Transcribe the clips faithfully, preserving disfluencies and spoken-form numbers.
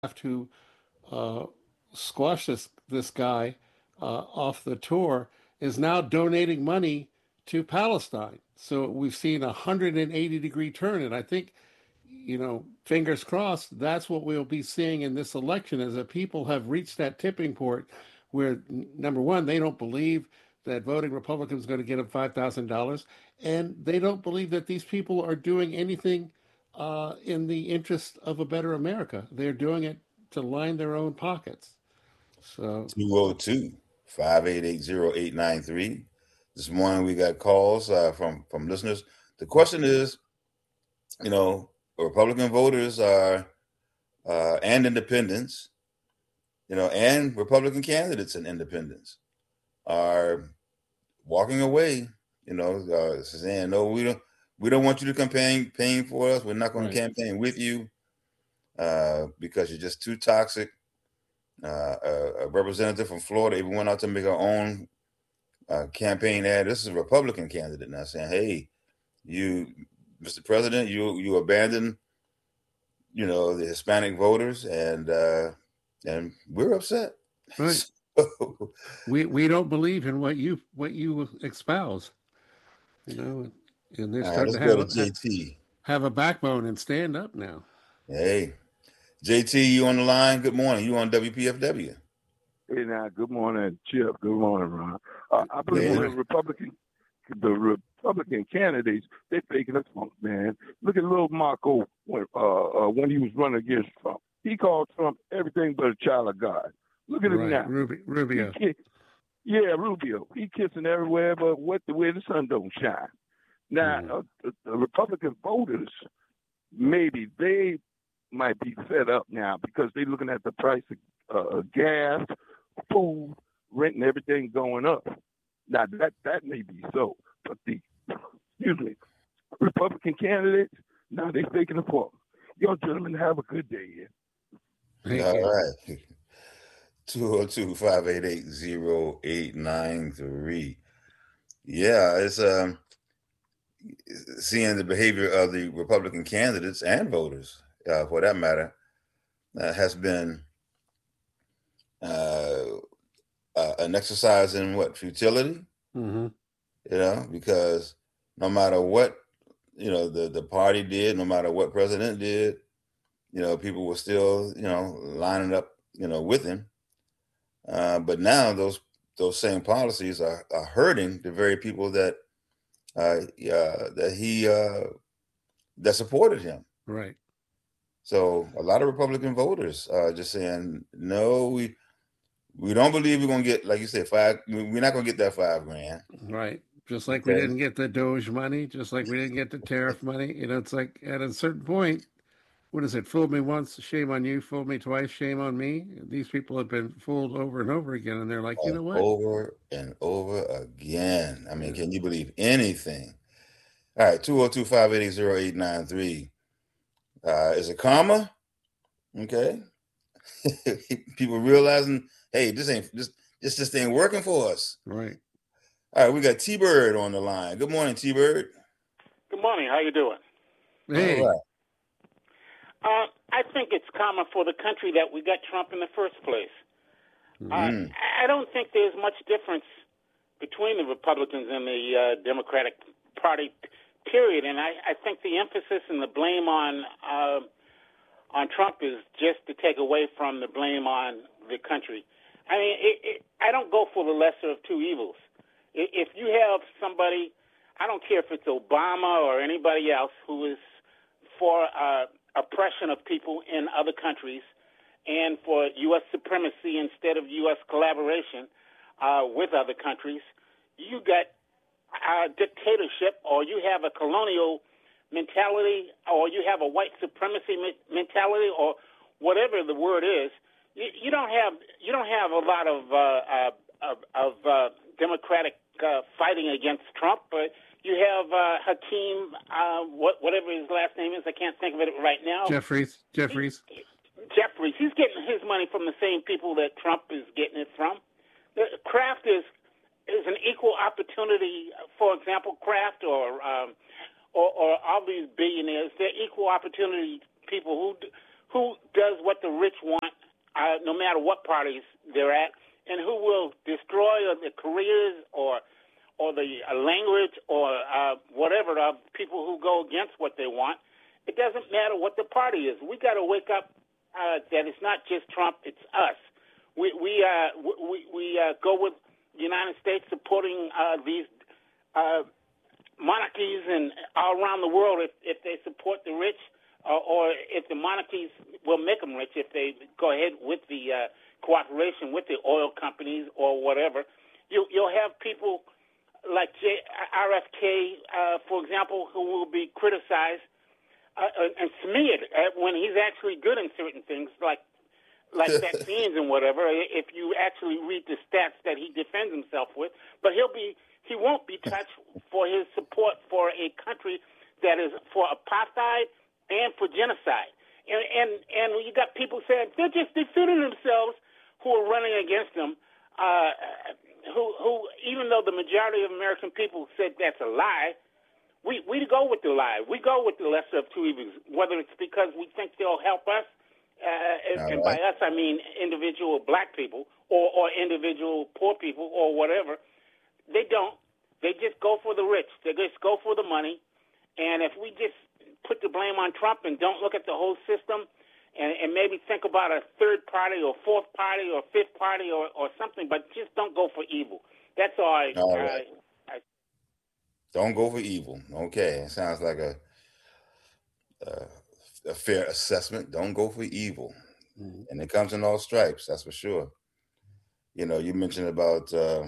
have to uh, squash this this guy uh, off the tour, is now donating money to Palestine. So we've seen a one hundred eighty degree turn, and I think, you know, fingers crossed, that's what we'll be seeing in this election, is that people have reached that tipping point where, number one, they don't believe that voting Republican is going to get them five thousand dollars, and they don't believe that these people are doing anything uh, in the interest of a better America. They're doing it to line their own pockets. So, two oh two, five eight eight, zero eight nine three. This morning we got calls uh, from, from listeners. The question is, you know, Republican voters are uh, and independents, you know, and Republican candidates and independents are walking away, you know, uh, saying, no, we don't we don't want you to campaign paying for us. We're not going to right. campaign with you uh, because you're just too toxic. Uh, a, a representative from Florida even went out to make her own uh, campaign ad. This is a Republican candidate now saying, "Hey, you, Mister President, you you abandoned, you know, the Hispanic voters, and uh, and we're upset." Right. So, We we don't believe in what you what you espouse, you know, and they're all right, starting let's to go to have J T. have a backbone and stand up now. Hey, J T, you on the line? Good morning. You on W P F W? Hey, now, good morning, Chip. Good morning, Ron. Uh, I Good believe Hey, the morning. Republican, the Republican candidates, they're faking the funk, man. Look at little Marco when, uh, uh, when he was running against Trump. He called Trump everything but a child of God. Look at him Right. now. Ruby, He, Rubio. yeah, Rubio. He kissing everywhere but what the where the sun don't shine. Now, Mhm. uh, the, the Republican voters, maybe they might be fed up now because they're looking at the price of uh, gas, food, rent, and everything going up. Now that that may be so, but the excuse me, Republican candidates now they faking the funk. Y'all gentlemen have a good day. Yeah. Thank all you. right. two oh two, five eight eight, zero eight nine three. Yeah, it's um seeing the behavior of the Republican candidates and voters, uh, for that matter, uh, has been uh, uh, an exercise in what futility, Hmm. you know, because no matter what, you know, the the party did, no matter what president did, you know, people were still, you know, lining up, you know, with him. Uh, but now those those same policies are, are hurting the very people that uh, uh, that he uh, that supported him. Right. So a lot of Republican voters are just saying, no, we we don't believe we're gonna get, like you said, five. We're not gonna get that five grand. Right. Just like we Okay. didn't get the Doge money, just like we didn't get the tariff money. You know, it's like at a certain point, what is it? Fooled me once, shame on you. Fooled me twice, shame on me. These people have been fooled over and over again, and they're like, you And know what? over and over again. I mean, Yeah. can you believe anything? All right, two oh two, five eight eight, zero eight nine three. Uh, is it karma? Okay. People realizing, hey, this ain't this this just ain't working for us. Right. All right, we got T Bird on the line. Good morning, T Bird. Good morning. How you doing? All Hey. right. Uh, I think it's common for the country that we got Trump in the first place. Mm-hmm. Uh, Mm. I don't think there's much difference between the Republicans and the uh, Democratic Party, period. And I, I think the emphasis and the blame on uh, on Trump is just to take away from the blame on the country. I mean, it, it, I don't go for the lesser of two evils. If you have somebody, I don't care if it's Obama or anybody else who is for uh, oppression of people in other countries and for U S supremacy instead of U S collaboration uh, with other countries, you got a dictatorship, or you have a colonial mentality, or you have a white supremacy mentality, or whatever the word is. You, you don't have you don't have a lot of uh, uh, of, of uh, democratic uh, fighting against Trump, but you have uh, Hakeem, uh, what, whatever his last name is. I can't think of it right now. Jeffries. He, Jeffries. Jeffries. He's getting his money from the same people that Trump is getting it from. The, Kraft is is an equal opportunity. For example, Kraft or um, or, or all these billionaires, they're equal opportunity people who who does what the rich want, uh, no matter what parties they're at, and who will destroy the careers or or the uh, language or uh, whatever of people who go against what they want. It doesn't matter what the party is. We got to wake up uh, that it's not just Trump, it's us. We we uh, we, we uh, go with the United States supporting uh, these uh, monarchies and all around the world if, if they support the rich, uh, or if the monarchies will make them rich if they go ahead with the uh, cooperation with the oil companies or whatever. You, you'll have people like J- R F K, uh, for example, who will be criticized uh, and smeared when he's actually good in certain things, like like vaccines and whatever, if you actually read the stats that he defends himself with. But he'll be he won't be touched for his support for a country that is for apartheid and for genocide. And and, and you got people saying they're just defending themselves who are running against them, uh, who, who even though the majority of American people said that's a lie, we, we go with the lie. We go with the lesser of two evils, whether it's because we think they'll help us, Uh, and, and by us, I mean individual black people or, or individual poor people or whatever. They don't. They just go for the rich. They just go for the money. And if we just put the blame on Trump and don't look at the whole system and, and maybe think about a third party or fourth party or fifth party or, or something, but just don't go for evil. That's all I... All right. I, I Don't go for evil. Okay. It sounds like a... Uh, a fair assessment. Don't go for evil. Mm-hmm. And it comes in all stripes, that's for sure. You know, you mentioned about uh,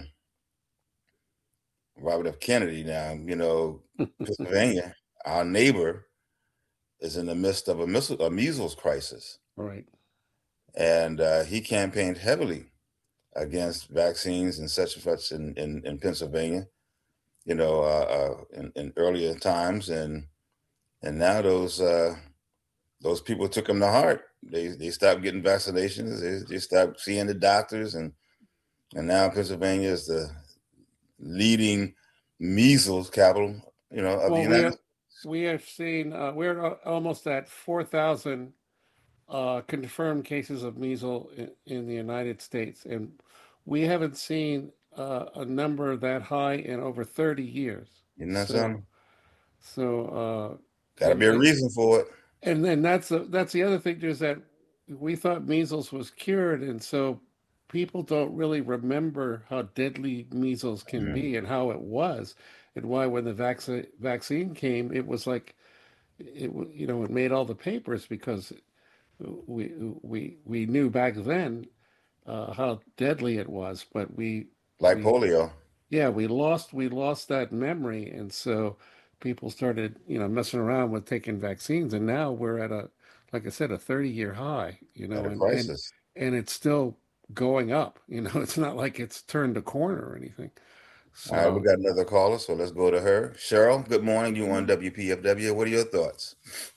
Robert F. Kennedy now, you know, Pennsylvania, our neighbor, is in the midst of a, mis- a measles crisis. Right. And uh, he campaigned heavily against vaccines and such and such in, in, in Pennsylvania, you know, uh, uh, in, in earlier times. And, and now those... Uh, Those people took them to heart. They they stopped getting vaccinations. They, they stopped seeing the doctors, and and now Pennsylvania is the leading measles capital, you know, of well, the United we States. We have seen uh, we're almost at four thousand uh, confirmed cases of measles in, in the United States, and we haven't seen uh, a number that high in over thirty years. Isn't that so, something? So, uh, got to be a reason for it. And then that's a, that's the other thing is that we thought measles was cured, and so people don't really remember how deadly measles can mm. be and how it was, and why when the vaccine vaccine came, it was like it you know it made all the papers because we we we knew back then uh, how deadly it was, but we like we, polio. Yeah, we lost we lost that memory, and so people started, you know, messing around with taking vaccines, and now we're at a, like I said, a thirty-year high, you know, at a and, crisis. and and it's still going up. You know, it's not like it's turned a corner or anything. So, all right, we got another caller, so let's go to her. Cheryl, good morning. You on W P F W? What are your thoughts?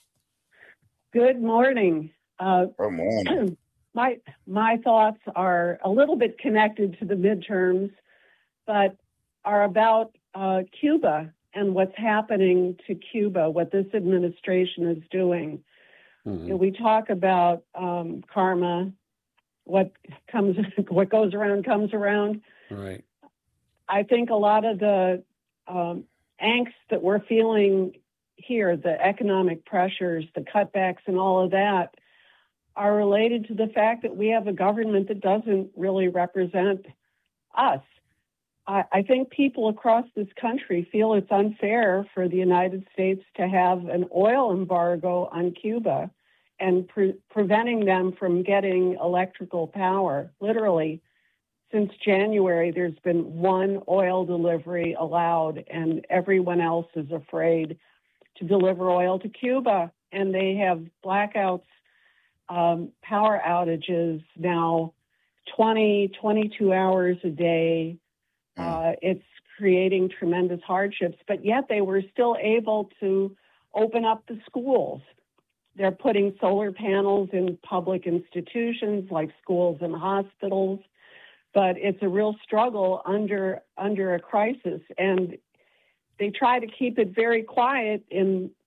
Good morning. Uh, good morning. My my thoughts are a little bit connected to the midterms, but are about uh, Cuba and what's happening to Cuba, what this administration is doing. Mm-hmm. You know, we talk about um, karma, what comes, what goes around comes around. Right. I think a lot of the um, angst that we're feeling here, the economic pressures, the cutbacks and all of that, are related to the fact that we have a government that doesn't really represent us. I think people across this country feel it's unfair for the United States to have an oil embargo on Cuba and pre- preventing them from getting electrical power. Literally, since January, there's been one oil delivery allowed, and everyone else is afraid to deliver oil to Cuba. And they have blackouts, um, power outages now, twenty, twenty-two hours a day. Uh, it's creating tremendous hardships, but yet they were still able to open up the schools. They're putting solar panels in public institutions like schools and hospitals, but it's a real struggle under under a crisis. And they try to keep it very quiet in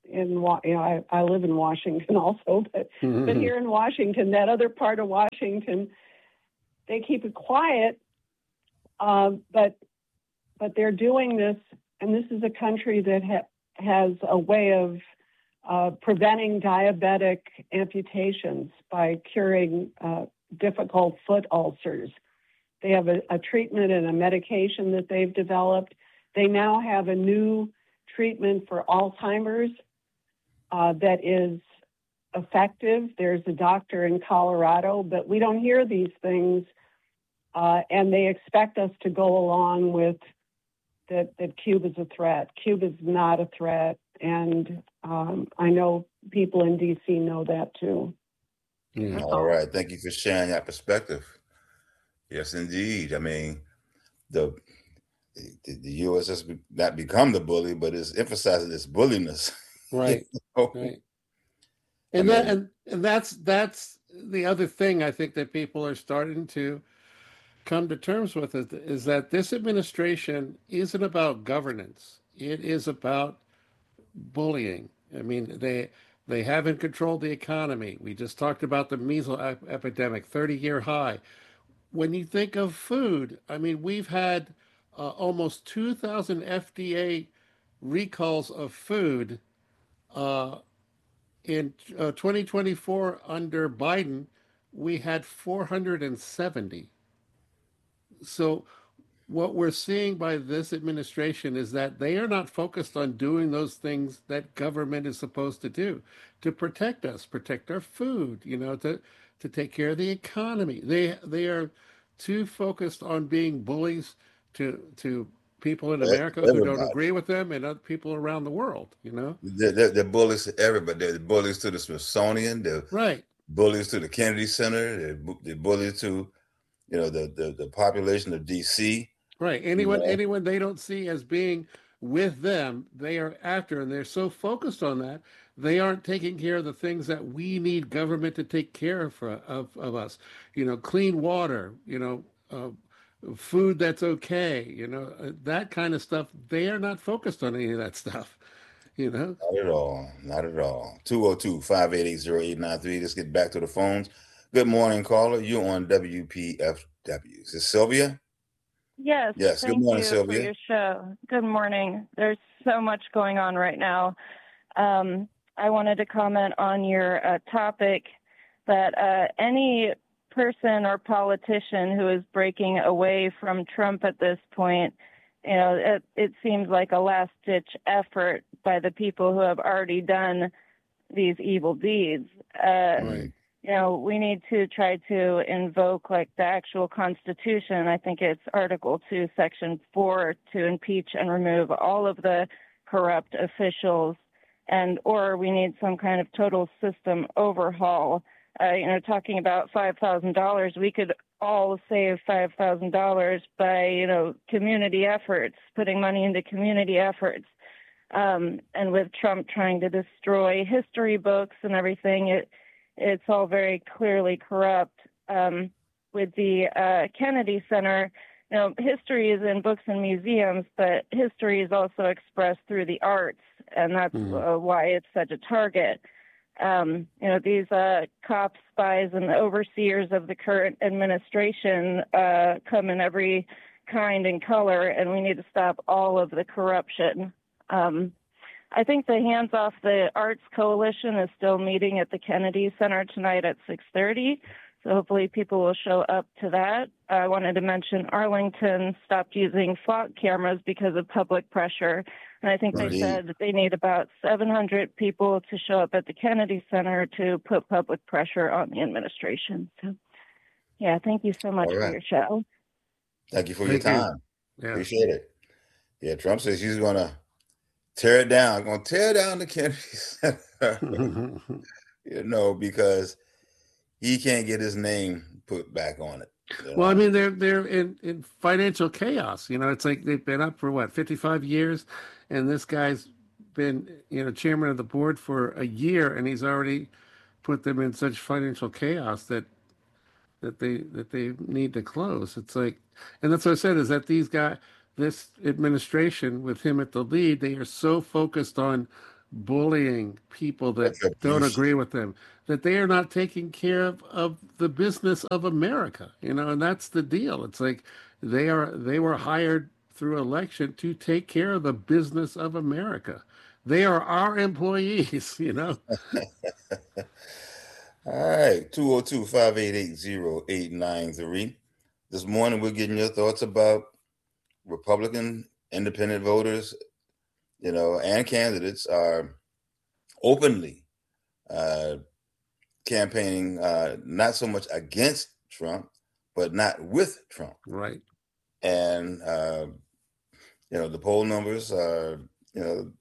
in Wa- you know I, I live in Washington also, but Mm-hmm. but here in Washington, that other part of Washington, they keep it quiet, uh, but but they're doing this, and this is a country that ha- has a way of uh, preventing diabetic amputations by curing uh, difficult foot ulcers. They have a, a treatment and a medication that they've developed. They now have a new treatment for Alzheimer's uh, that is effective. There's a doctor in Colorado, but we don't hear these things, uh, and they expect us to go along with that, that Cuba's a threat. Cuba's not a threat, and um, I know people in D C know that too. Yeah. All right. Thank you for sharing that perspective. Yes, indeed. I mean, the the, the U S has be, not become the bully, but it's emphasizing its bulliness. Right. You know? Right. I And that mean, and, and that's that's the other thing I think that people are starting to come to terms with it, is that this administration isn't about governance. It is about bullying. I mean, they they haven't controlled the economy. We just talked about the measles ep- epidemic, thirty-year high. When you think of food, I mean, we've had uh, almost two thousand F D A recalls of food uh, in uh, twenty twenty-four under Biden. We had four hundred seventy. So what we're seeing by this administration is that they are not focused on doing those things that government is supposed to do to protect us, protect our food, you know, to to take care of the economy. They they are too focused on being bullies to to people in America who don't everybody. agree with them and other people around the world, you know? They're, they're, they're bullies to everybody. They're bullies to the Smithsonian. They're Right. bullies to the Kennedy Center. They're, bu- they're bullies to, you know, the, the, the population of D C. Right. You Anyone know, anyone they don't see as being with them, they are after, and they're so focused on that, they aren't taking care of the things that we need government to take care of for, of, of us. You know, clean water, you know, uh, food that's okay, you know, uh, that kind of stuff. They are not focused on any of that stuff, you know? not at all. Not at all. two oh two, five eight eight, oh eight nine three. Let's get back to the phones. Good morning, caller. You're on W P F W. Is this Sylvia? Yes, Yes. Good thank morning, you for Sylvia. your show. Good morning. There's so much going on right now. Um, I wanted to comment on your uh, topic that uh, any person or politician who is breaking away from Trump at this point, you know, it, it seems like a last-ditch effort by the people who have already done these evil deeds. Uh, Right. You know, we need to try to invoke like the actual Constitution. I think it's Article two, Section four, to impeach and remove all of the corrupt officials, and or we need some kind of total system overhaul. Uh, you know, talking about five thousand dollars, we could all save five thousand dollars by, you know, community efforts, putting money into community efforts. Um, and with Trump trying to destroy history books and everything, it it's all very clearly corrupt. Um, with the uh, Kennedy Center, you know, history is in books and museums, but history is also expressed through the arts, and that's Mhm. uh, why it's such a target. Um, you know, these uh, cops, spies, and overseers of the current administration uh, come in every kind and color, and we need to stop all of the corruption. Um, I think the Hands Off the Arts Coalition is still meeting at the Kennedy Center tonight at six thirty, so hopefully people will show up to that. I wanted to mention Arlington stopped using flock cameras because of public pressure, and I think they Indeed. said that they need about seven hundred people to show up at the Kennedy Center to put public pressure on the administration. So, yeah, thank you so much All for right. your show. Thank you for your Thank you. time. Yeah. Appreciate it. Yeah, Trump says he's going to tear it down. Going to tear down the Kennedy Center. You know, because he can't get his name put back on it. You Well, I know? mean, they're they're in, in financial chaos. You know, it's like they've been up for what, fifty-five years, and this guy's been, you know, chairman of the board for a year, and he's already put them in such financial chaos that that they that they need to close. It's like, and that's what I said, is that these guys, this administration with him at the lead, they are so focused on bullying people that That's don't abuse. agree with them, that they are not taking care of, of the business of America, you know, and that's the deal. It's like they are they were hired through election to take care of the business of America. They are our employees, you know. All right, two oh two, five eight eight, oh eight nine three. This morning, we're getting your thoughts about Republican independent voters, you know, and candidates are openly uh, campaigning uh, not so much against Trump, but not with Trump. Right. And, uh, you know, the poll numbers are, you know,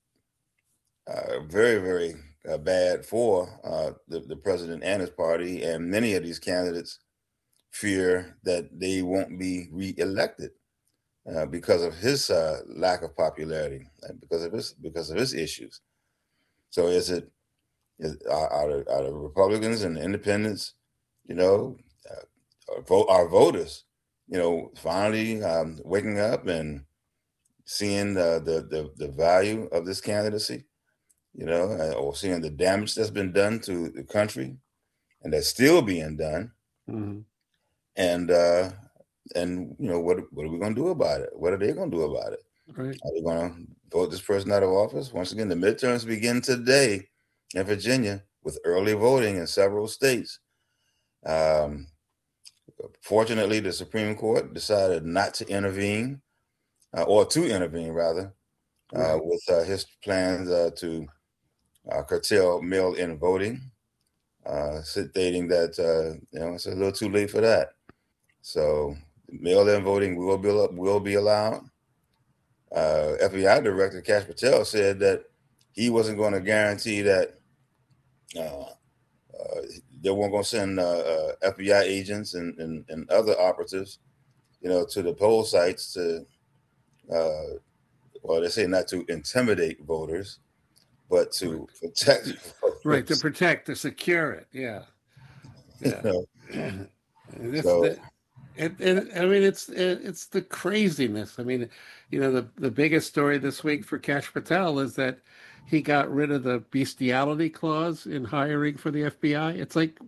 are very, very uh, bad for uh, the, the president and his party. And many of these candidates fear that they won't be reelected uh, because of his uh, lack of popularity, and because of his because of his issues. So is it is, are, are, the, are the Republicans and the independents, you know, uh, our, vote, our voters, you know, finally um, waking up and seeing the, the the the value of this candidacy, you know, uh, or seeing the damage that's been done to the country and that's still being done. Mm-hmm. And, uh, and you know, what what are we going to do about it? What are they going to do about it? Right. Are they going to vote this person out of office? Once again, the midterms begin today in Virginia with early voting in several states. Um, fortunately, the Supreme Court decided not to intervene, uh, or to intervene, rather, uh, Right. with uh, his plans uh, to uh, curtail mail-in voting, uh, stating that uh, you know it's a little too late for that. So mail-in voting will be will be allowed. Uh, F B I Director Kash Patel said that he wasn't going to guarantee that uh, uh, they weren't going to send uh, uh, F B I agents and, and, and other operatives, you know, to the poll sites to, uh, well, they say not to intimidate voters, but to Right. protect voters. Right, to protect, to secure it. Yeah. Yeah. You know? This, So, the, it, it, I mean, it's it, it's the craziness. I mean, you know, the, the biggest story this week for Kash Patel is that he got rid of the bestiality clause in hiring for the F B I. It's like,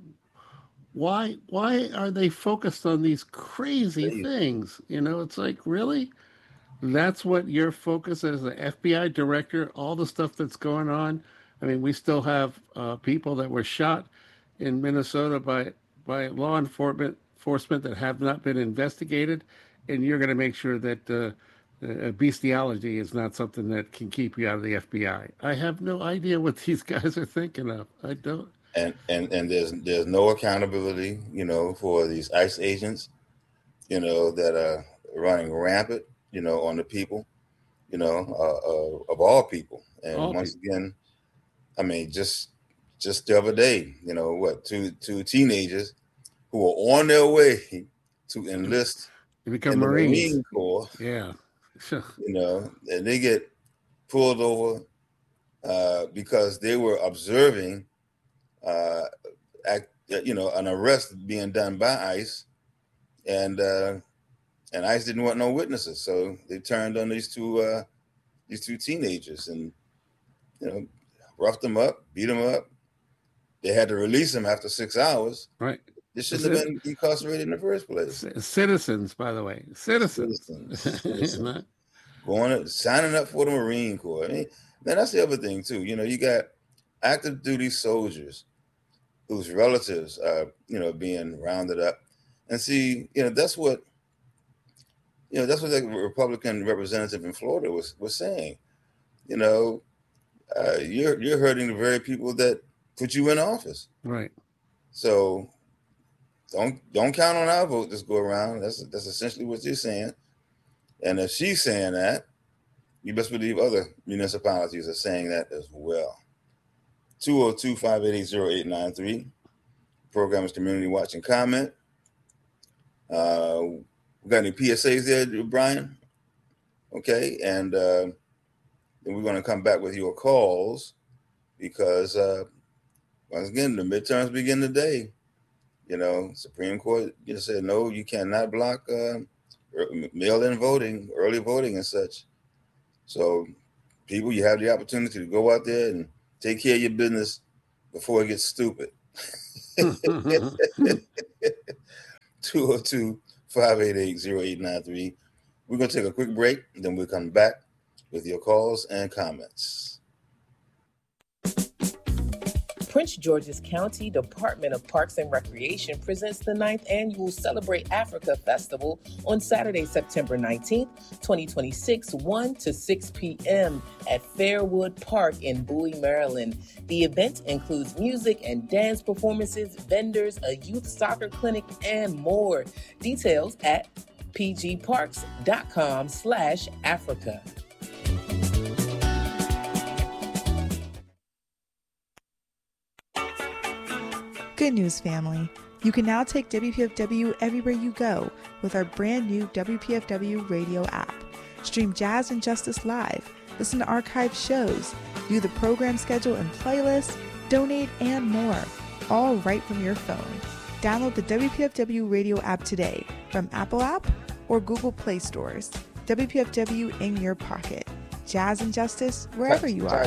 why why are they focused on these crazy crazy. things? You know, it's like, really? That's what your focus as the F B I director, all the stuff that's going on. I mean, we still have uh, people that were shot in Minnesota by by law enforcement enforcement that have not been investigated, and you're going to make sure that uh, uh, bestiality is not something that can keep you out of the F B I. I I have no idea what these guys are thinking of. I don't. and, and, and there's there's no accountability, you know, for these ICE agents, you know, that are running rampant, you know, on the people, you know, uh, uh, of all people. And All once people. again, I mean, just just the other day, you know, what two two teenagers who were on their way to enlist You become in the Marines. Marine Corps, Yeah. you know, and they get pulled over uh, because they were observing, uh, act, you know, an arrest being done by ICE, and uh, and ICE didn't want no witnesses, so they turned on these two uh, these two teenagers and you know roughed them up, beat them up. They had to release them after six hours. Right. They shouldn't have been incarcerated in the first place. Citizens, by the way, citizens. Citizens, citizens. Going signing up for the Marine Corps. I mean, man, that's the other thing too. You know, you got active duty soldiers whose relatives are, you know, being rounded up, and see, you know, that's what, you know, that's what the Republican representative in Florida was was saying. You know, uh, you're you're hurting the very people that put you in office. Right. So don't don't count on our vote this go around. That's that's essentially what you're saying. And if she's saying that, you best believe other municipalities are saying that as well. two oh two, five eight eight, oh eight nine three. Program is Community Watch and Comment. Uh, we got any P S As there, Brian? Okay, and uh, then we're going to come back with your calls because, uh, once again, the midterms begin today. You know, Supreme Court just said, no, you cannot block uh, mail-in voting, early voting and such. So people, you have the opportunity to go out there and take care of your business before it gets stupid. two oh two, five eight eight, oh eight nine three. We're going to take a quick break, and then we'll come back with your calls and comments. Prince George's County Department of Parks and Recreation presents the ninth annual Celebrate Africa Festival on Saturday, September nineteenth, twenty twenty-six, one to six p.m. at Fairwood Park in Bowie, Maryland. The event includes music and dance performances, vendors, a youth soccer clinic, and more. Details at pgparks.com slash Africa. Good news, family. You can now take W P F W everywhere you go with our brand new W P F W radio app. Stream Jazz and Justice live, listen to archived shows, view the program schedule and playlist, donate, and more, all right from your phone. Download the W P F W radio app today from Apple App or Google Play stores. W P F W in your pocket. Jazz and Justice wherever you are.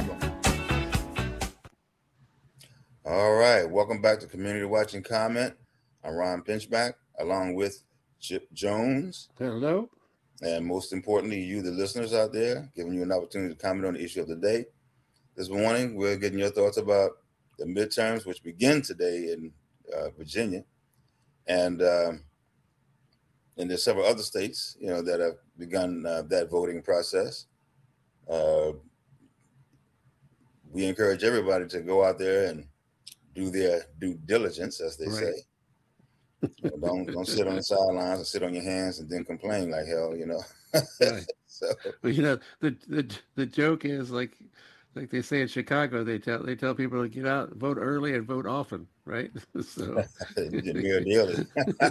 All right, welcome back to Community Watch and Comment. I'm Ron Pinchback, along with Chip Jones. Hello. And most importantly, you, the listeners out there, giving you an opportunity to comment on the issue of the day. This morning, we're getting your thoughts about the midterms, which begin today in uh, Virginia. And, um, and there's several other states, you know, that have begun uh, that voting process. Uh, we encourage everybody to go out there and do their due diligence, as they right. say. You know, don't don't sit on the sidelines and sit on your hands and then complain like hell, you know. Right. So, well, you know, the the the joke is like like they say in Chicago, they tell they tell people to get out, vote early and vote often, right? So mere dealing.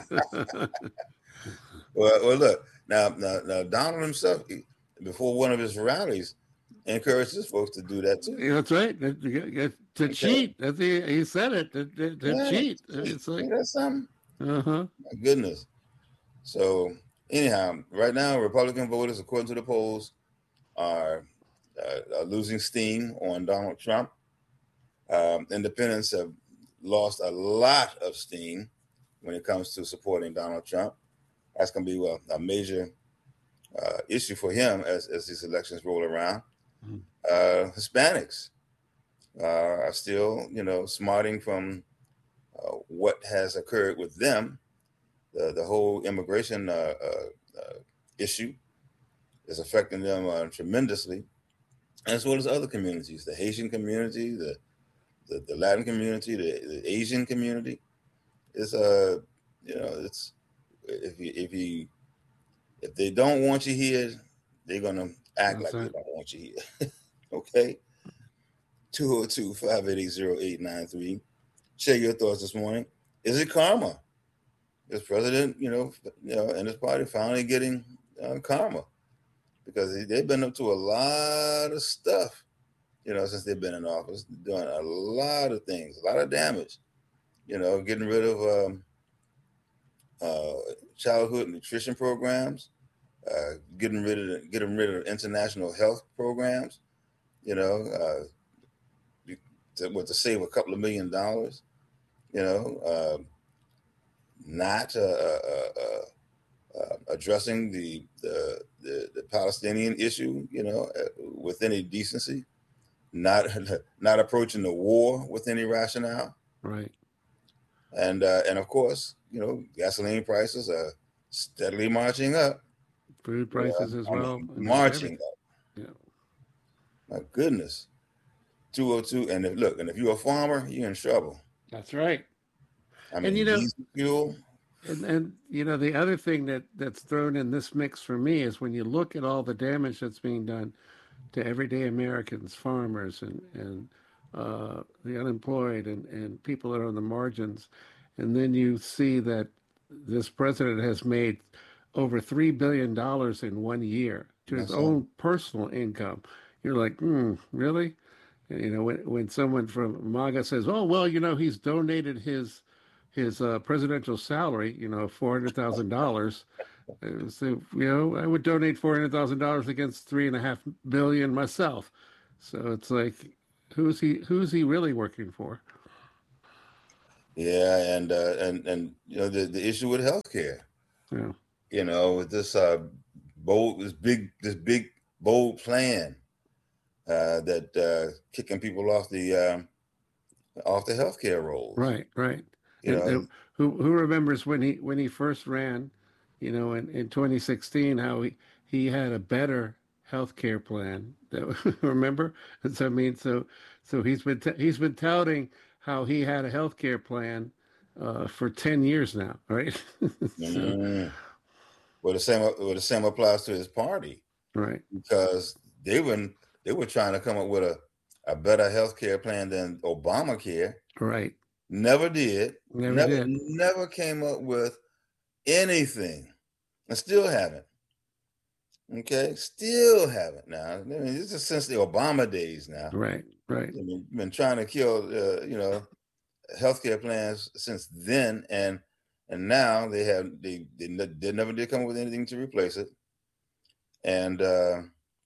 well, well, look now, now, now Donald himself, he, before one of his rallies, encourages folks to do that too. Yeah, that's right. To, to okay. cheat. That's the, he said it. To, to, to yeah. cheat. It's like that's something. Uh huh. My goodness. So anyhow, right now, Republican voters, according to the polls, are, uh, are losing steam on Donald Trump. Um, independents have lost a lot of steam when it comes to supporting Donald Trump. That's going to be well, a major uh, issue for him as, as these elections roll around. Mm-hmm. Uh, Hispanics uh, are still, you know, smarting from uh, what has occurred with them. The, the whole immigration uh, uh, uh, issue is affecting them uh, tremendously, as well as other communities, the Haitian community, the the, the Latin community, the, the Asian community. It's uh, you know, it's if you if you if they don't want you here, they're gonna act That's like right. they don't want you here. Okay. two oh two, five eight eight, oh eight nine three. Share your thoughts this morning. Is it karma? Is president, you know, you know, and his party finally getting uh, karma? Because they, they've been up to a lot of stuff, you know, since they've been in office, doing a lot of things, a lot of damage, you know, getting rid of um, uh, childhood nutrition programs, uh, getting rid of getting rid of international health programs, you know, uh, to, what, to save a couple of million dollars, you know, uh, not uh, uh, uh, uh, addressing the, the the the Palestinian issue, you know, uh, with any decency, not not approaching the war with any rationale, right? And uh, and of course, you know, gasoline prices are steadily marching up. Food prices uh, as well, marching up. Yeah. My goodness, two oh two, and if look, and if you're a farmer, you're in trouble. That's right. I mean, and you know, diesel fuel. And, and you know, the other thing that, that's thrown in this mix for me is when you look at all the damage that's being done to everyday Americans, farmers, and and uh, the unemployed, and, and people that are on the margins, and then you see that this president has made over three billion dollars in one year to his that's own it. personal income. You're like, hmm, really? And, you know, when when someone from MAGA says, "Oh, well, you know, he's donated his his uh, presidential salary, you know, four hundred thousand dollars. So, you know, I would donate four hundred thousand dollars against three and a half billion myself. So it's like, who's he? Who's he really working for? Yeah, and uh, and and you know the, the issue with healthcare. Yeah. You know, with this uh, bold, this big, this big bold plan uh, that uh, kicking people off the um, off the healthcare rolls. Right, right. You And, know, and who who remembers when he when he first ran, you know, in, in twenty sixteen, how he, he had a better healthcare plan. That, remember? So I mean, so so he's been t- he's been touting how he had a healthcare plan uh, for ten years now, right? so, mm, well, the same well the same applies to his party, right, because they were they were trying to come up with a, a better healthcare plan than Obamacare. right. Never did. Never Never did. never came up with anything, and still haven't. Okay, still haven't. Now, I mean, this is since the Obama days. Now, Right, right. I mean, been trying to kill, uh, you know, healthcare plans since then, and and now they have they they, ne- they never did come up with anything to replace it, and uh,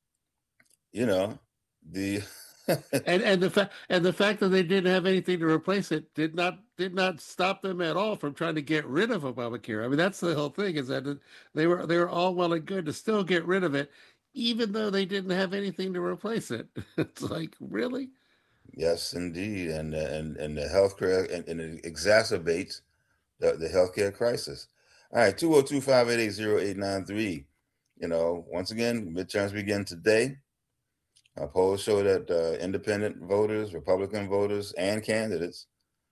you know the And and the fact and the fact that they didn't have anything to replace it did not did not stop them at all from trying to get rid of Obamacare. I mean, that's the whole thing, is that it- they were they were all well and good to still get rid of it, even though they didn't have anything to replace it. It's like, really? yes, indeed, and uh, and and the healthcare and, and it exacerbates the, the healthcare crisis. All right, two zero two five eight eight zero eight nine three. You know, once again, midterms begin today. Uh, polls show that uh, independent voters, Republican voters, and candidates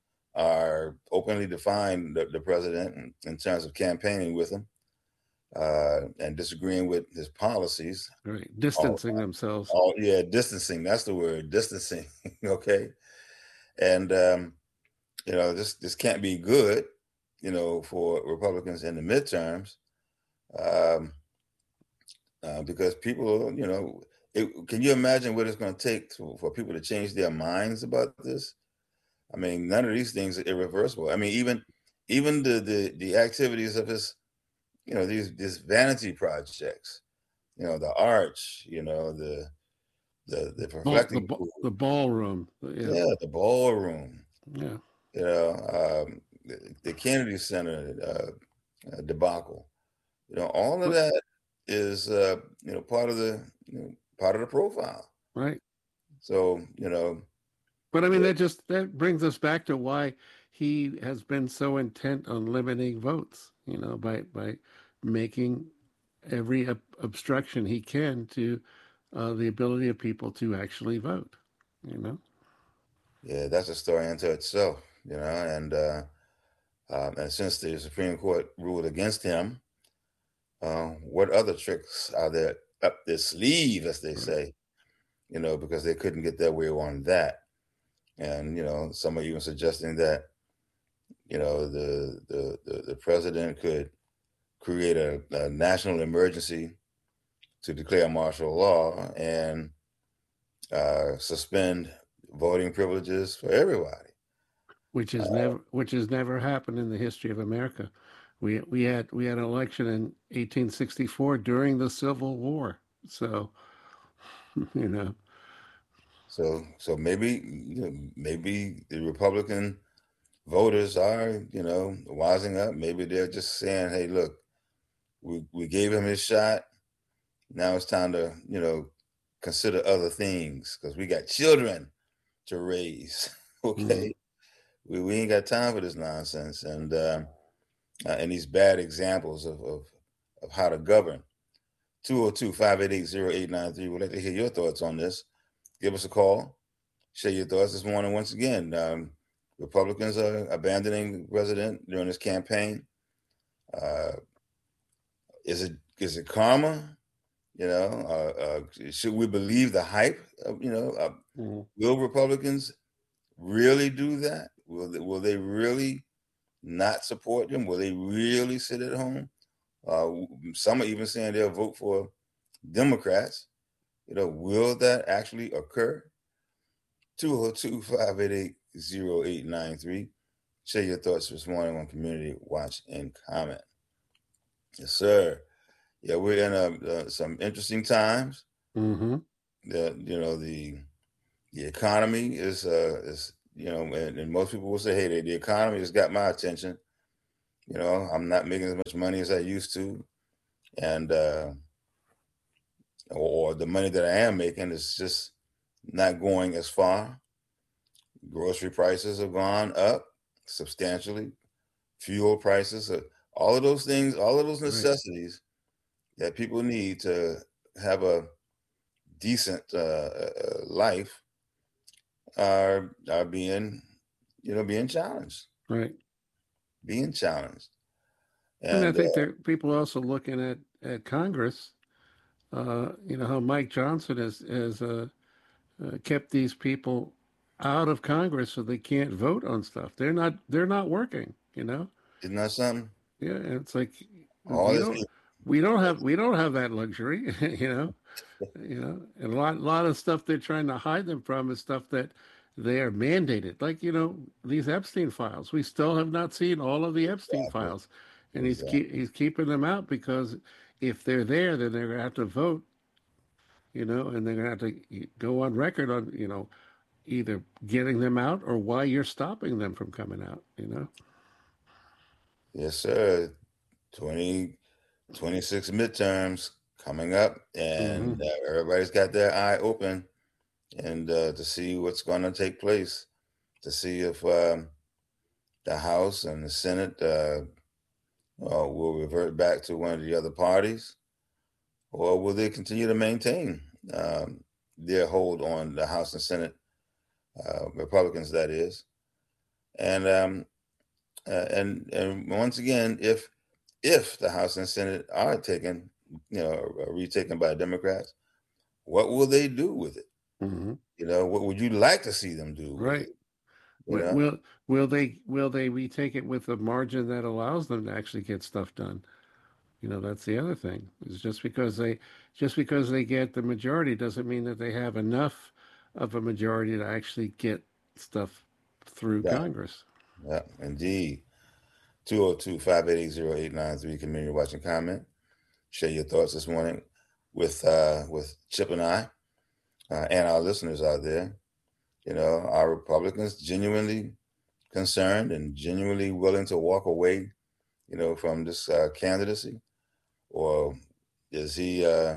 are openly defying the, the president in, in terms of campaigning with him uh, and disagreeing with his policies. Right, distancing all, themselves. All, yeah, distancing. That's the word, distancing. Okay, and um, you know, this this can't be good, you know, for Republicans in the midterms, um, uh, because people, you know. It, can you imagine what it's going to take to, for people to change their minds about this? I mean, none of these things are irreversible. I mean, even even the the, the activities of his, you know, these these vanity projects, you know, the arch, you know, the the the reflecting Ball, the, the ballroom, yeah. yeah, the ballroom, yeah, you know, um, the, the Kennedy Center uh, uh, debacle, you know, all of that is uh, you know part of the you know, part of the profile, right? So, you know, but I mean, that just that brings us back to why he has been so intent on limiting votes, you know, by by making every ob- obstruction he can to uh, the ability of people to actually vote, you know. Yeah, that's a story unto itself, you know, and uh, um, and since the Supreme Court ruled against him, uh, what other tricks are there up their sleeve, as they say, you know, because they couldn't get their way on that. And, you know, some are even suggesting that, you know, the the, the, the president could create a, a national emergency to declare martial law and uh, suspend voting privileges for everybody. Which has uh, never which has never happened in the history of America. We we had we had an election in eighteen sixty-four during the Civil War. So, you know. So so maybe you know, maybe the Republican voters are, you know, wising up. Maybe they're just saying, hey, look, we, we gave him his shot. Now it's time to, you know, consider other things because we got children to raise. Okay. Mm-hmm. We we ain't got time for this nonsense. And um, uh, and these bad examples of, of of how to govern. two oh two, five eight eight, zero eight nine three. We'd like to hear your thoughts on this. Give us a call. Share your thoughts this morning. Once again, um, Republicans are abandoning the president during this campaign. Uh, is it is it karma? You know, uh, uh, should we believe the hype? Of, you know, uh, mm-hmm. Will Republicans really do that? Will they, will they really not support them? Will they really sit at home? Uh, some are even saying they'll vote for Democrats. You know, will that actually occur? two oh two, five eight eight, zero eight nine three. Share your thoughts this morning on Community Watch and Comment. Yes, sir. Yeah, we're in a, uh, some interesting times. Mm-hmm. The you know the the economy is uh, is you know, and, and most people will say, hey, the, the economy has got my attention. You know, I'm not making as much money as I used to, and uh, or the money that I am making is just not going as far. Grocery prices have gone up substantially. Fuel prices, uh, all of those things, all of those necessities right. that people need to have a decent uh, uh, life are are being, you know, being challenged. Right. Being challenged. And, and I think uh, there people are also looking at at Congress. Uh, you know how Mike Johnson has has uh, uh, kept these people out of Congress so they can't vote on stuff. They're not they're not working. You know. Isn't that something? Yeah, it's like all we don't we don't have we don't have that luxury. You know. You know, and a lot, lot of stuff they're trying to hide them from is stuff that they are mandated. Like, you know, these Epstein files. We still have not seen all of the Epstein exactly. files, and exactly. he's keep, he's keeping them out because if they're there, then they're gonna have to vote. You know, and they're gonna have to go on record on you know either getting them out or why you're stopping them from coming out. You know. Yes, sir. twenty, twenty-six midterms coming up, and mm-hmm. uh, everybody's got their eye open and uh, to see what's going to take place, to see if um, the House and the Senate uh, uh, will revert back to one of the other parties, or will they continue to maintain um, their hold on the House and Senate, uh, Republicans, that is. And um, uh, and and once again, if if the House and Senate are taken, you know, retaken by Democrats, what will they do with it? Mm-hmm. You know, what would you like to see them do? Right. Will, will will they will they retake it with a margin that allows them to actually get stuff done? You know, that's the other thing. Is just because they just because they get the majority doesn't mean that they have enough of a majority to actually get stuff through yeah. Congress. Yeah, indeed. two oh two, five eight eight, oh eight nine three, Community Watch and Comment. Share your thoughts this morning with uh, with Chip and I uh, and our listeners out there. You know, are Republicans genuinely concerned and genuinely willing to walk away, you know, from this uh, candidacy? Or is he, uh,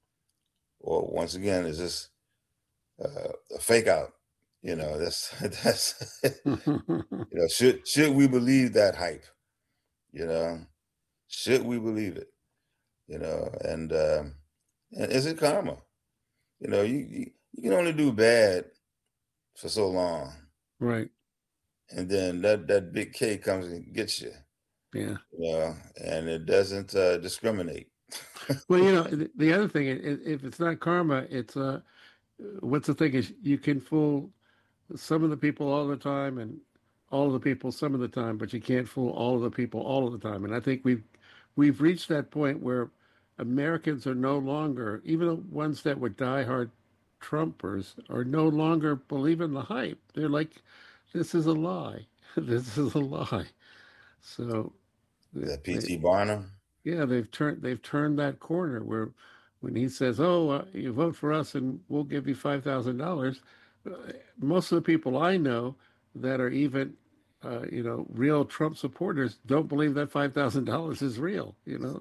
or once again, is this uh, a fake out? You know, that's, that's you know, should, should we believe that hype? You know, should we believe it? You know, and, uh, and is it karma? You know, you, you, you can only do bad for so long. Right. And then that, that big K comes and gets you. Yeah. You know, and it doesn't uh, discriminate. Well, you know, the, the other thing, if it's not karma, it's, uh, what's the thing is you can fool some of the people all the time and all of the people some of the time, but you can't fool all of the people all of the time. And I think we've, we've reached that point where Americans are no longer, even the ones that were diehard Trumpers, are no longer believing the hype. They're like, this is a lie. This is a lie. So that P T Barnum. Yeah, they've turned they've turned that corner where when he says, "Oh, uh, you vote for us and we'll give you five thousand dollars," most of the people I know that are even, uh, you know, real Trump supporters don't believe that five thousand dollars is real. You know.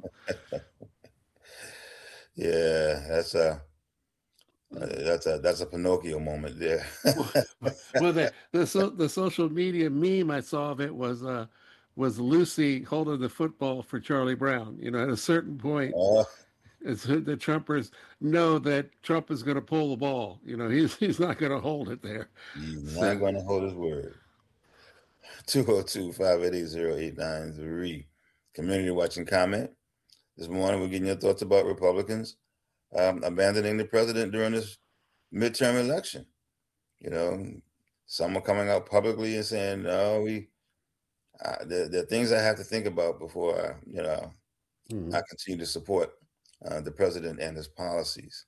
Yeah, that's a uh, that's a that's a Pinocchio moment there. Well, the the, so, the social media meme I saw of it was uh, was Lucy holding the football for Charlie Brown. You know, at a certain point, uh, it's, the Trumpers know that Trump is going to pull the ball. You know, he's he's not going to hold it there. He's so, not going to hold his word. two oh two, five eight eight, oh eight nine three. Community Watch and Comment. This morning, we're getting your thoughts about Republicans um, abandoning the president during this midterm election. You know, some are coming out publicly and saying, "No, we." Uh, there, there are things I have to think about before I, you know, mm-hmm. I continue to support uh, the president and his policies.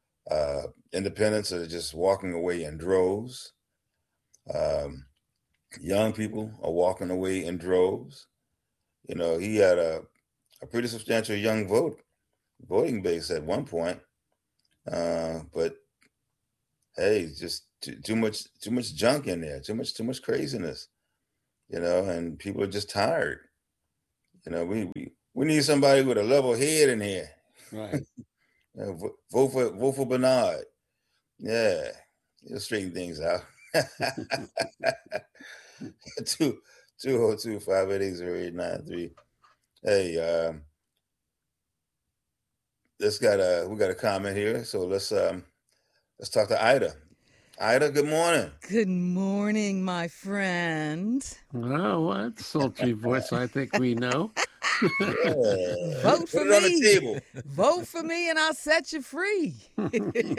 Uh, independents are just walking away in droves. Um, young people are walking away in droves. You know, he had a, a pretty substantial young vote voting base at one point, uh, but hey, just too, too much too much junk in there, too much too much craziness. You know, and people are just tired. You know, we we, we need somebody with a level head in here. Right. Uh, vo- vote for vote for Bernard. Yeah, he'll straighten things out. two two oh two five eight eight zero eight nine three. Hey, um, let's got a we got a comment here. So let's um let's talk to Ida. Ida, good morning. Good morning, my friend. Oh, what sultry voice I think we know. Yeah. Vote for Put it on the me. table. Vote for me and I'll set you free. Hey,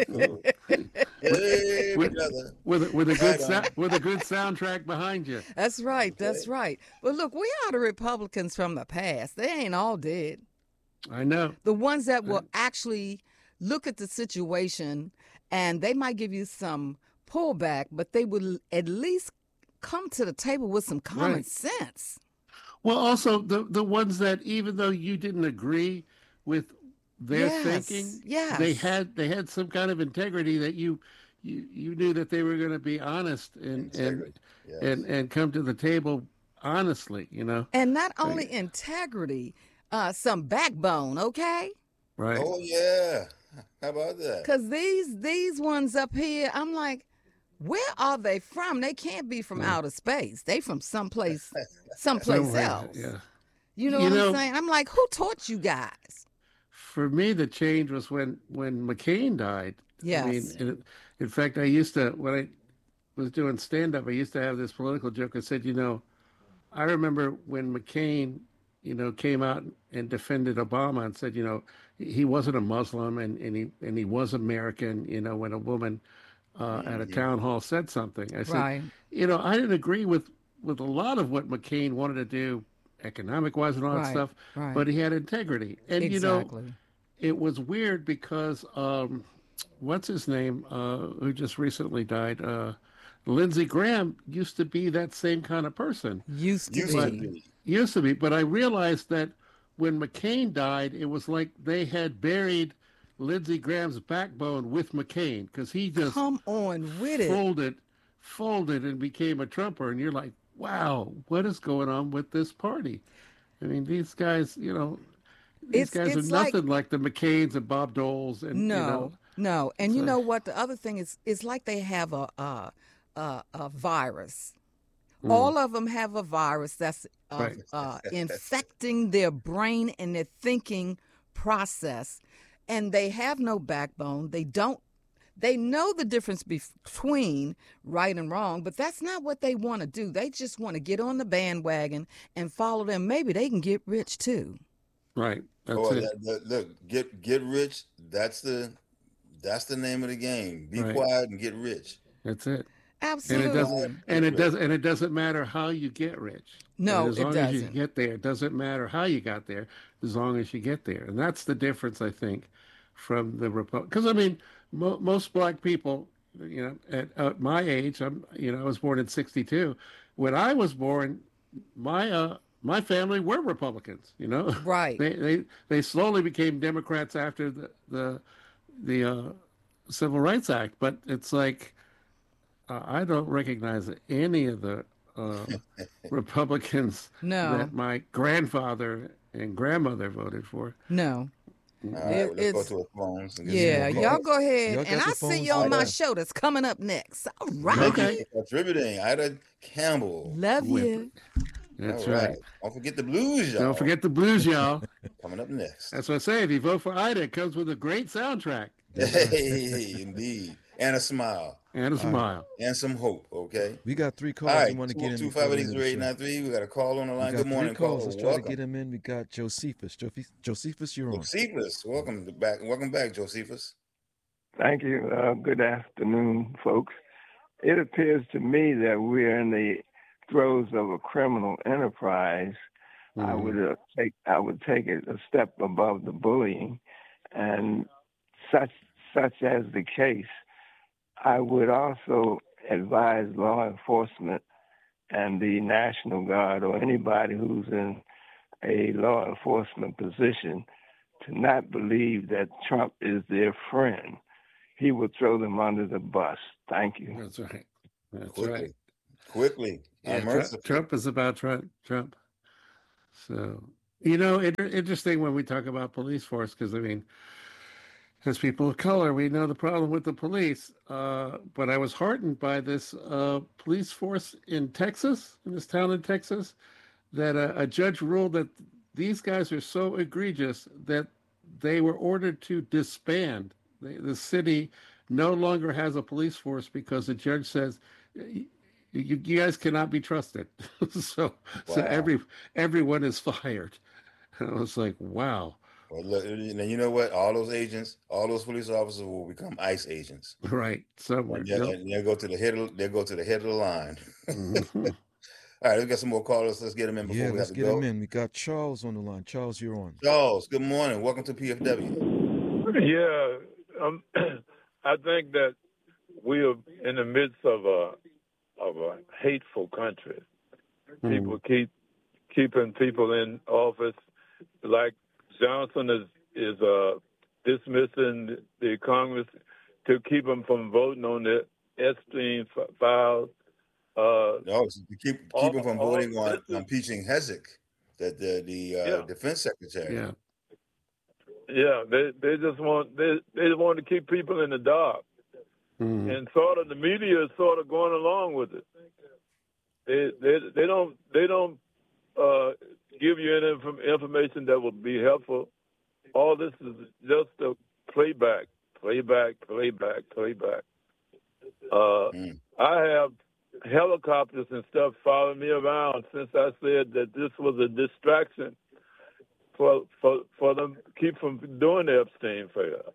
with, brother. with, a- with a good Right on. sou- with a good soundtrack behind you. That's right. That's right. But look, we are the Republicans from the past. They ain't all dead. I know. The ones that will actually look at the situation and they might give you some pullback, but they will at least come to the table with some common Right. sense. Well, also the the ones that even though you didn't agree with their Yes, thinking, yes. they had they had some kind of integrity that you you, you knew that they were going to be honest and and, Integrity, yes. and and come to the table honestly. You know. And not only integrity, uh, some backbone, okay? Right. Oh yeah. How about that? Because these these ones up here, I'm like, where are they from? They can't be from outer space. They from someplace, someplace Somewhere, else. Yeah. You know You what know- I'm saying? I'm like, who taught you guys? For me, the change was when when McCain died. Yes. I mean, in, in fact, I used to when I was doing stand up, I used to have this political joke. I said, you know, I remember when McCain, you know, came out and defended Obama and said, you know, he wasn't a Muslim and, and he and he was American. You know, when a woman uh, at a town hall said something, I said, Right. you know, I didn't agree with with a lot of what McCain wanted to do, economic wise and all that Right, stuff, right. but he had integrity. And you know, Exactly. it was weird because um, what's his name, uh, who just recently died, uh, Lindsey Graham used to be that same kind of person. Used to Used be. to be. Used to be, but I realized that when McCain died, it was like they had buried Lindsey Graham's backbone with McCain because he just Come on with it. folded, folded, and became a Trumper. And you're like, wow, what is going on with this party? I mean, these guys, you know, these It's- guys it's are like- nothing like, the McCains and Bob Doles. And, No, you know, no. And you So- know what? The other thing is, it's like they have a a, a, a virus. Mm. All of them have a virus that's uh, Right. uh, infecting their brain and their thinking process, and they have no backbone. They don't. They know the difference between right and wrong, but that's not what they want to do. They just want to get on the bandwagon and follow them. Maybe they can get rich too. right. That's Oh, it. that, that, look, get get rich. That's the that's the name of the game. Be Right. quiet and get rich. That's it. And Absolutely. it doesn't. And it doesn't. And it doesn't matter how you get rich. No, And as it long as you doesn't. get there, it doesn't matter how you got there, as long as you get there. And that's the difference, I think, from the Republic. Because I mean, mo- most black people, you know, at, at my age, I'm, you know, I was born in sixty-two. When I was born, my uh, my family were Republicans. You know, Right. They they they slowly became Democrats after the the the uh, Civil Rights Act. But it's like uh, I don't recognize any of the uh, Republicans No. that my grandfather and grandmother voted for. No. All right, It- well, let's go it's- to our phones. And get Yeah, some more y'all calls. go ahead, Y'all got and your I'll see phones you on my lined up. show that's coming up next. All right. Thank Okay. you for contributing, Ida Campbell. Love Whip you. That's All right. Don't forget the blues, y'all. Don't forget the blues, y'all. Coming up next. That's what I say. If you vote for Ida, it comes with a great soundtrack Hey, indeed. And a smile. and a smile. And some hope, okay? We got three calls All right, we want to get in. two before five the eight end of zero the eight show. nine three. We got a call on the We line. got Good three morning, calls. caller. Let's try Welcome. to get him in. We got Josephus. Joseph- Josephus, you're on. Josephus, welcome back. Welcome back, Josephus. Thank you. Uh, good afternoon, folks. It appears to me that we're in the throes of a criminal enterprise. I Mhm. would uh, take I would take it a step above the bullying, and such such as the case, I would also advise law enforcement and the National Guard or anybody who's in a law enforcement position to not believe that Trump is their friend. He will throw them under the bus. Thank you. That's right. That's Quickly. right. Quickly. Yeah, Trump, Unmercifully. Trump is about Trump. Trump. So, you know, it, interesting when we talk about police force, because I mean, as people of color, we know the problem with the police. Uh, but I was heartened by this uh, police force in Texas, in this town in Texas, that a, a judge ruled that these guys are so egregious that they were ordered to disband. The, the city no longer has a police force because the judge says you, you guys cannot be trusted. so, wow. so every everyone is fired. And I was like, wow. Well, look, you know what? All those agents, all those police officers will become ICE agents. Right. Somewhere. And they'll, yep. and they'll go to the head. Of, they'll go to the head of the line. Mm-hmm. All right, we got some more callers. Let's get them in before yeah, we let's have to get go. them in. We got Charles on the line. Charles, you're on. Charles, good morning. Welcome to P F W. Yeah, um, I think that we are in the midst of a of a hateful country. Mm. People keep keeping people in office, like Johnson is is uh, dismissing the Congress to keep them from voting on the Epstein files. Uh, no, to keep keep them from voting on impeaching Hezek, the the, the uh, yeah. defense secretary. Yeah, yeah. They they just want they they want to keep people in the dark, mm. and sort of the media is sort of going along with it. They they they don't they don't uh, give you any information that will be helpful. All this is just a playback, playback, playback, playback. Uh, mm. I have helicopters and stuff following me around since I said that this was a distraction for for for them keep from doing the Epstein files.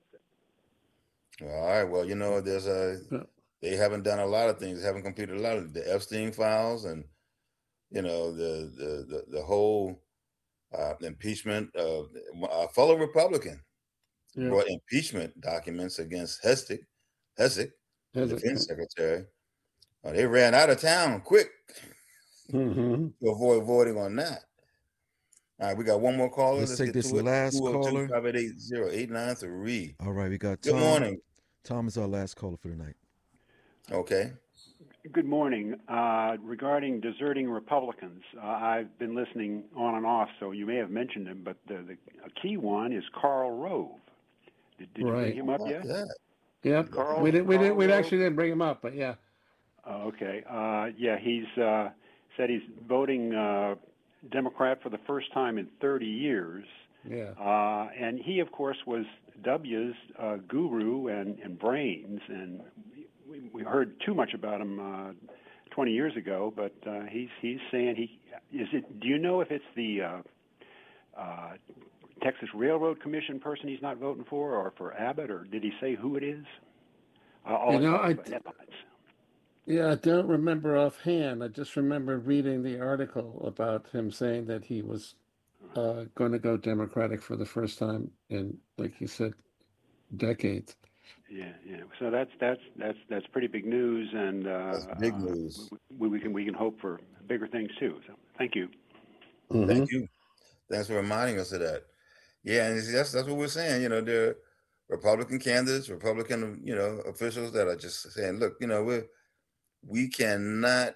All right. Well, you know, there's a they haven't done a lot of things. They haven't completed a lot of the Epstein files, and you know the the the, the whole uh, impeachment of a fellow Republican yeah. brought impeachment documents against Hezek, Hezek, the defense secretary. Uh, they ran out of town quick mm-hmm. to avoid voting on that. All right, we got one more caller. Let's, Let's take this last caller. five eight eight zero eight nine three. All right, we got Tom. Good morning. Tom is our last caller for tonight. Okay. Good morning. Uh, regarding deserting Republicans, uh, I've been listening on and off, so you may have mentioned him, but the, the a key one is Karl Rove. Did, did right. you bring him up yet? Yeah. Yeah. Karl, we didn't. We didn't. We actually Rove? didn't bring him up, but yeah. Uh, okay. Uh, yeah, he's uh, said he's voting uh, Democrat for the first time in thirty years. Yeah. Uh, and he, of course, was W's uh, guru and, and brains, and we, we heard too much about him uh, twenty years ago. But uh, he's he's saying he is it. Do you know if it's the uh, uh, Texas Railroad Commission person he's not voting for, or for Abbott, or did he say who it is? Uh, all you know, I. headlines. Yeah, I don't remember offhand. I just remember reading the article about him saying that he was uh, going to go Democratic for the first time in, like you said, decades. Yeah, yeah. So that's that's that's that's pretty big news, and uh, that's big news. Uh, we, we can we can hope for bigger things too. So thank you. Mm-hmm. Thank you. Thanks for reminding us of that. Yeah, and that's that's what we're saying. You know, there are Republican candidates, Republican you know officials that are just saying, look, you know, we're we cannot.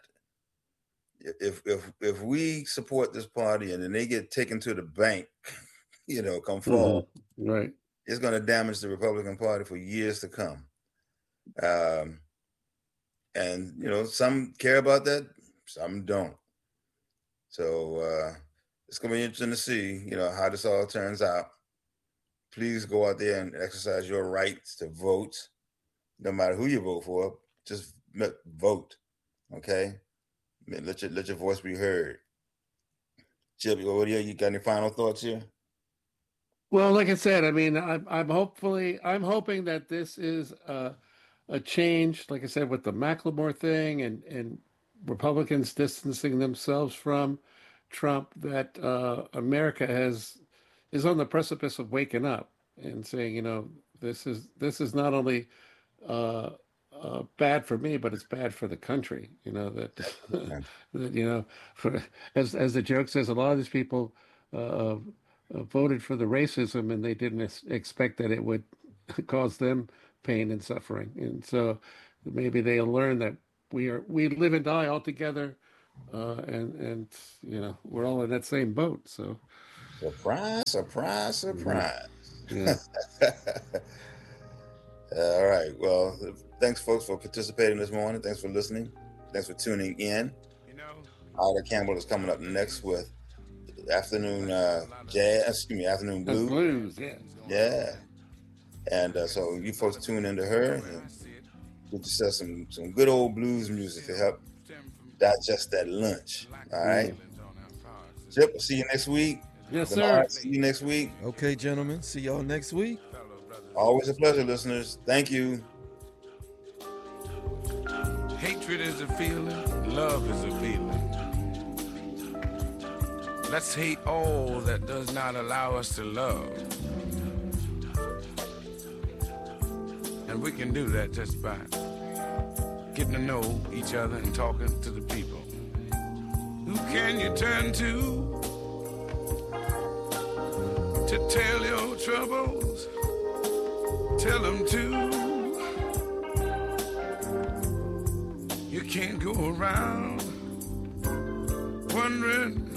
If if if we support this party and then they get taken to the bank, you know, come fall, mm-hmm. right? It's going to damage the Republican Party for years to come. Um, and you know, some care about that, some don't. So uh, it's going to be interesting to see, you know, how this all turns out. Please go out there and exercise your rights to vote, no matter who you vote for. Just vote, okay? Let your let your voice be heard. Chip, what do you, you got any final thoughts here? Well, like I said, I mean, I'm I'm hopefully I'm hoping that this is a, a change. Like I said, with the Macklemore thing and and Republicans distancing themselves from Trump, that uh, America has is on the precipice of waking up and saying, you know, this is this is not only uh, uh, bad for me, but it's bad for the country. You know that, that you know, for as as the joke says, a lot of these people uh, uh, voted for the racism, and they didn't ex- expect that it would cause them pain and suffering. And so maybe they'll learn that we are we live and die all together, uh, and and you know we're all in that same boat. So surprise, surprise, surprise. Yeah. All right. Well, thanks, folks, for participating this morning. Thanks for listening. Thanks for tuning in. Ida Campbell is coming up next with afternoon uh, jazz. Excuse me, afternoon blues. Blues, yeah. Yeah. And uh, so you folks tune into her and get yourself some some good old blues music to help digest that lunch. All right. Mm. Chip, we'll see you next week. Yes, Bernard, sir. See you next week. Okay, gentlemen. See y'all next week. Always a pleasure, listeners. Thank you. Hatred is a feeling, love is a feeling. Let's hate all that does not allow us to love. And we can do that just by getting to know each other and talking to the people. Who can you turn to to tell your troubles? Tell them to. You can't go around wondering